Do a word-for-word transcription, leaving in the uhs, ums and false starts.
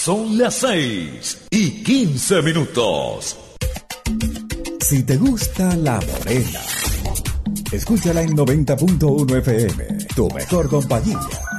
Son las seis y quince minutos. Si te gusta La Morena, escúchala en noventa punto uno F M, tu mejor compañía.